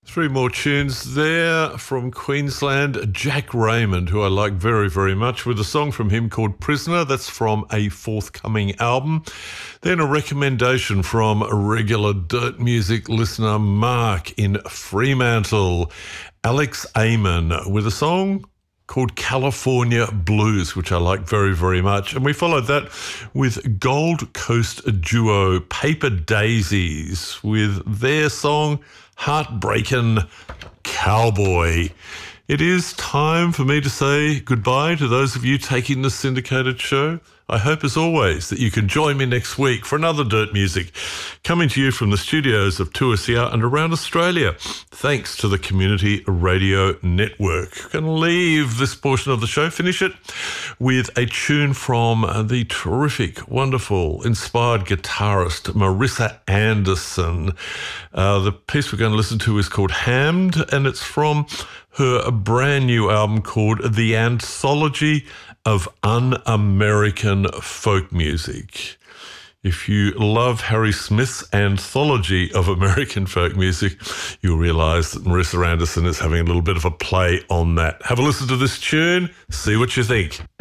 Three more tunes there from Queensland. Jack Raymond, who I like very, very much, with a song from him called Prisoner. That's from a forthcoming album. Then a recommendation from a regular Dirt Music listener, Mark in Fremantle. Alex Amon with a song called California Blues, which I like very, very much. And we followed that with Gold Coast duo Paper Daisies with their song Heartbreakin' Cowboy. It is time for me to say goodbye to those of you taking the syndicated show. I hope, as always, that you can join me next week for another Dirt Music, coming to you from the studios of 2SER and around Australia, thanks to the Community Radio Network. I'm going to leave this portion of the show, finish it, with a tune from the terrific, wonderful, inspired guitarist Marissa Anderson. The piece we're going to listen to is called Hammed, and it's from her brand new album called The Anthology of Un-American Folk Music. If you love Harry Smith's Anthology of American Folk Music, you'll realise that Marissa Anderson is having a little bit of a play on that. Have a listen to this tune, see what you think.